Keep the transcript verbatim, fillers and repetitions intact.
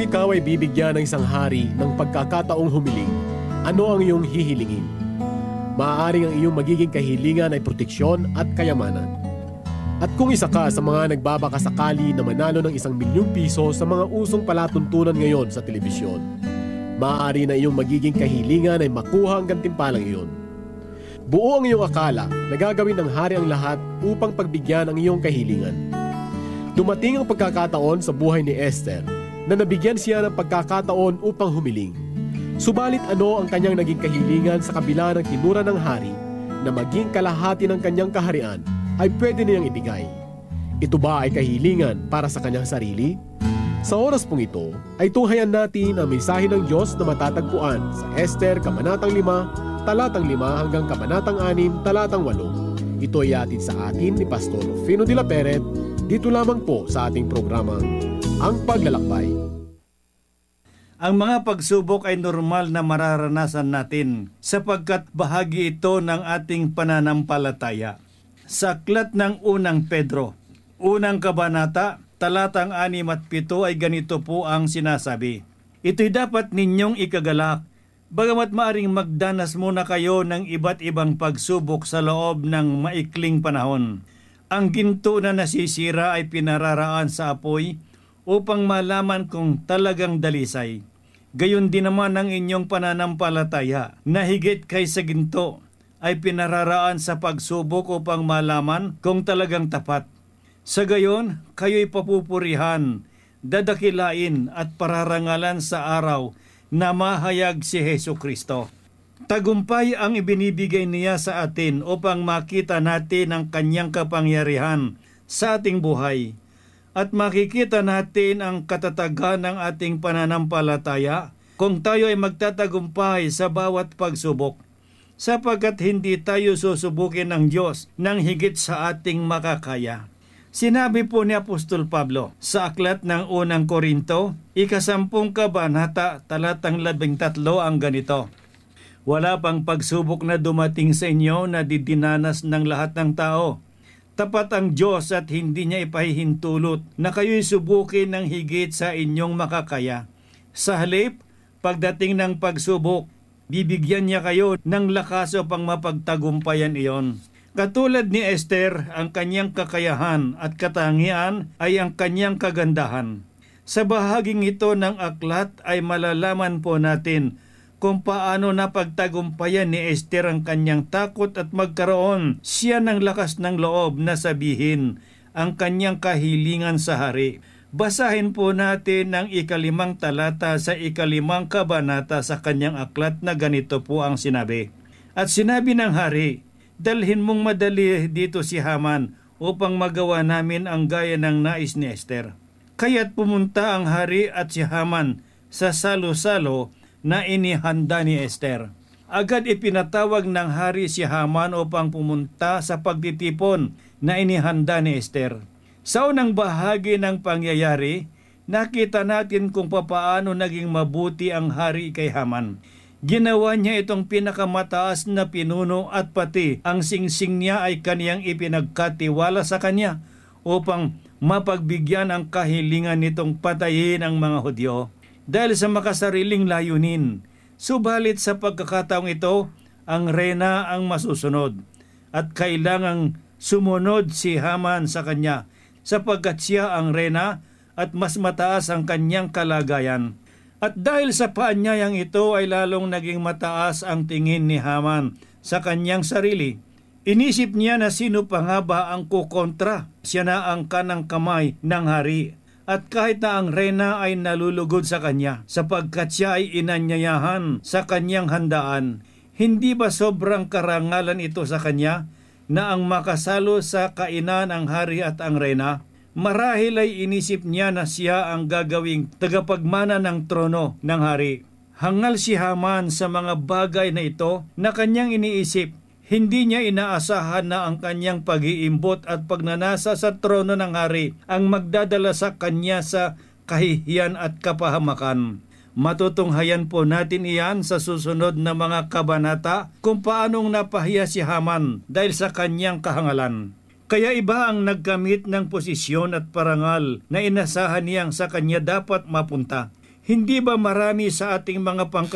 ikaw ay bibigyan ng isang hari ng pagkakataong humiling, ano ang iyong hihilingin? Maaaring ang iyong magiging kahilingan ay proteksyon at kayamanan. At kung isa ka sa mga nagbabakasakali na manalo ng isang milyong piso sa mga usong palatuntunan ngayon sa telebisyon, maaari na iyong magiging kahilingan ay makuha ang gantimpalang iyon. Buo ang iyong akala na gagawin ng hari ang lahat upang pagbigyan ang iyong kahilingan. Dumating ang pagkakataon sa buhay ni Esther na nabigyan siya ng pagkakataon upang humiling. Subalit ano ang kanyang naging kahilingan sa kabila ng tinura ng hari na maging kalahati ng kanyang kaharian ay pwede niyang ibigay? Ito ba ay kahilingan para sa kanyang sarili? Sa oras pong ito ay tunghayan natin ang mensahe ng Diyos na matatagpuan sa Esther Kabanatang lima, talatang lima hanggang Kabanatang anim, talatang walo. Ito ay atid sa atin ni Pastor Rufino de la Peret, dito lamang po sa ating programang Ang Paglalakbay. Ang mga pagsubok ay normal na mararanasan natin sapagkat bahagi ito ng ating pananampalataya. Sa aklat ng unang Pedro, unang kabanata, talatang anim at pito ay ganito po ang sinasabi. Ito'y dapat ninyong ikagalak, bagamat maaring magdanas muna kayo ng iba't ibang pagsubok sa loob ng maikling panahon. Ang ginto na nasisira ay pinararaan sa apoy upang malaman kung talagang dalisay. Gayon din naman ang inyong pananampalataya na higit kaysa ginto ay pinararaan sa pagsubok upang malaman kung talagang tapat. Sa gayon, kayo'y papupurihan, dadakilain at pararangalan sa araw na mahayag si Hesus Kristo. Tagumpay ang ibinibigay niya sa atin upang makita natin ang kanyang kapangyarihan sa ating buhay. At makikita natin ang katatagan ng ating pananampalataya kung tayo ay magtatagumpay sa bawat pagsubok, sapagkat hindi tayo susubukin ng Diyos ng higit sa ating makakaya. Sinabi po ni Apostol Pablo sa aklat ng unang Korinto, ikasampung kabanata, talatang labing tatlo ang ganito. Wala pang pagsubok na dumating sa inyo na didinanas ng lahat ng tao. Tapat ang Diyos at hindi niya ipahihintulot na kayo'y subukin ng higit sa inyong makakaya. Sa halip, pagdating ng pagsubok, bibigyan niya kayo ng lakas upang mapagtagumpayan iyon. Katulad ni Esther, ang kanyang kakayahan at katangian ay ang kanyang kagandahan. Sa bahaging ito ng aklat ay malalaman po natin kung paano napagtagumpayan ni Esther ang kanyang takot at magkaroon siya ng lakas ng loob na sabihin ang kanyang kahilingan sa hari. Basahin po natin ang ikalimang talata sa ikalimang kabanata sa kanyang aklat na ganito po ang sinabi. At sinabi ng hari, dalhin mong madali dito si Haman upang magawa namin ang gaya ng nais ni Esther. Kaya't pumunta ang hari at si Haman sa salo-salo na inihanda ni Esther. Agad ipinatawag ng hari si Haman upang pumunta sa pagtitipon na inihanda ni Esther. Sa unang bahagi ng pangyayari, nakita natin kung papaano naging mabuti ang hari kay Haman. Ginawa niya itong pinakamataas na pinuno at pati ang singsing niya ay kaniyang ipinagkatiwala sa kanya upang mapagbigyan ang kahilingan nitong patayin ang mga Hudyo dahil sa makasariling layunin. Subalit sa pagkakataong ito, ang reyna ang masusunod at kailangang sumunod si Haman sa kanya sapagkat siya ang reyna at mas mataas ang kanyang kalagayan. At dahil sa paanyayang ito ay lalong naging mataas ang tingin ni Haman sa kanyang sarili. Inisip niya na sino pa nga ba ang kukontra, siya na ang kanang kamay ng hari. At kahit na ang reyna ay nalulugod sa kanya sapagkat siya ay inanyayahan sa kanyang handaan, hindi ba sobrang karangalan ito sa kanya na ang makasalo sa kainan ang hari at ang reyna? Marahil ay inisip niya na siya ang gagawing tagapagmana ng trono ng hari. Hangal si Haman sa mga bagay na ito na kanyang iniisip. Hindi niya inaasahan na ang kanyang pag-iimbot at pagnanasa sa trono ng hari ang magdadala sa kanya sa kahihiyan at kapahamakan. Matutunghayan po natin iyan sa susunod na mga kabanata kung paanong napahiya si Haman dahil sa kanyang kahangalan. Kaya iba ang nagkamit ng posisyon at parangal na inasahan niyang sa kanya dapat mapunta. Hindi ba marami sa ating mga pangka